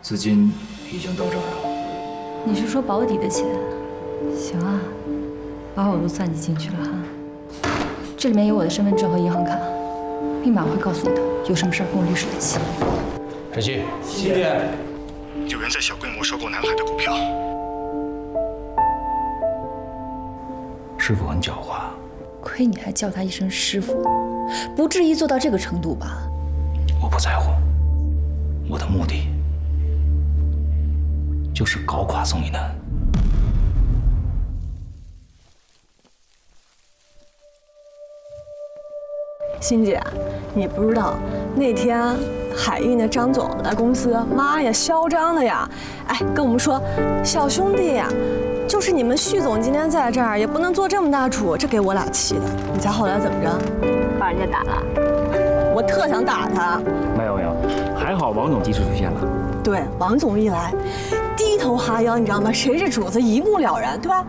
资金已经到这儿了。 你是说保底的钱？行啊，把我都算计进去了哈。这里面有我的身份证和银行卡，密码我会告诉你的。有什么事儿跟我律师联系。 晨曦， 西店有人在小规模收购南海的股票。 师傅很狡猾， 亏你还叫他一声师傅，不至于做到这个程度吧？ 我不在乎，我的目的就是搞垮宋一楠。 欣姐，你不知道那天海运的张总来公司，妈呀，嚣张的呀！哎，跟我们说，小兄弟呀，就是你们徐总今天在这儿，也不能做这么大主，这给我俩气的。你猜后来怎么着？ 把人家打了。 我特想打他。 没有，还好王总及时出现了。 对，王总一来，低头哈腰，你知道吗？谁是主子一目了然，对吧？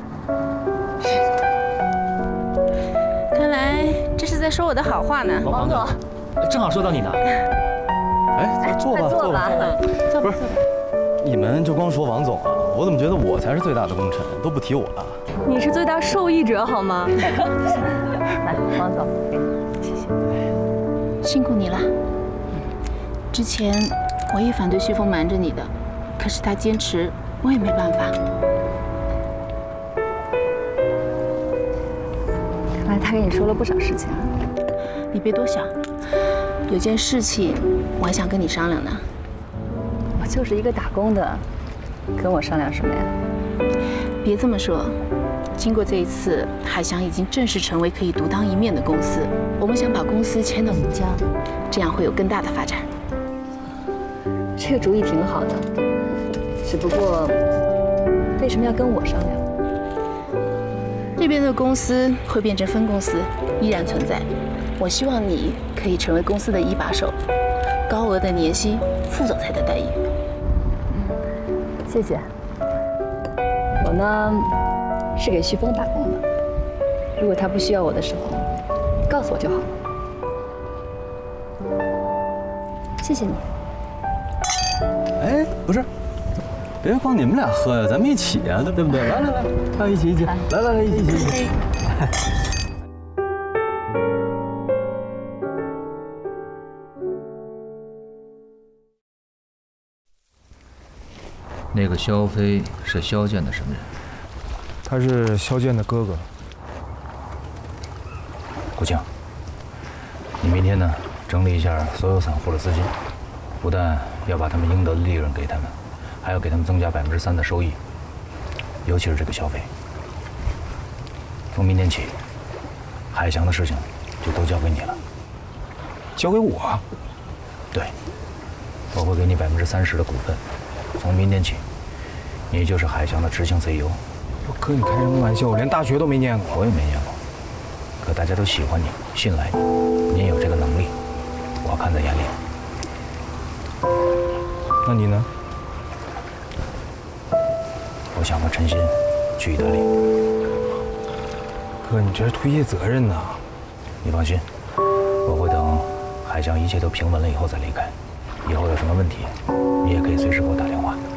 看来这是在说我的好话呢。 王总，正好说到你呢。 哎，坐吧，坐吧。不是，你们就光说王总啊，我怎么觉得我才是最大的功臣，都不提我了。 你是最大受益者好吗？ 来，王总，谢谢。 辛苦你了。之前我也反对旭峰瞒着你的，可是他坚持，我也没办法。 看来他跟你说了不少事情啊。 你别多想，有件事情我还想跟你商量呢。 我就是一个打工的，跟我商量什么呀？ 别这么说，经过这一次，海翔已经正式成为可以独当一面的公司。我们想把公司迁到你家，这样会有更大的发展。 这个主意挺好的，只不过为什么要跟我商量？ 这边的公司会变成分公司，依然存在。我希望你可以成为公司的一把手，高额的年薪，副总裁的待遇。 谢谢。我呢是给旭峰打工的，如果他不需要我的时候，告诉我就好了。谢谢你。 哎，不是，别光你们俩喝呀，咱们一起呀，对不对？来，咱们一起，来，一起。 那个萧飞是萧剑的什么人？ 他是萧剑的哥哥。 顾庆，你明天呢整理一下所有散户的资金，不但要把他们应得的利润给他们，还要给他们增加3%的收益，尤其是这个萧飞。从明天起，海翔的事情就都交给你了。 交给我？ 对，我会给你30%的股份。从明天起，你就是海翔的执行 CEO。 哥，你开什么玩笑？我连大学都没念过。 我也没念过，可大家都喜欢你，信赖你，你也有这个能力，我看在眼里。 那你呢？ 我想和陈鑫去意大利。 哥，你这是推卸责任呐。 你放心，我会等海翔一切都平稳了以后再离开。以后有什么问题，你也可以随时给我打电话。